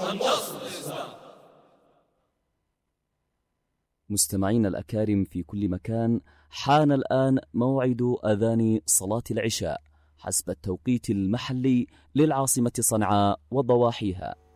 مستمعين الأكارم في كل مكان، حان الآن موعد أذان صلاة العشاء حسب التوقيت المحلي للعاصمة صنعاء وضواحيها.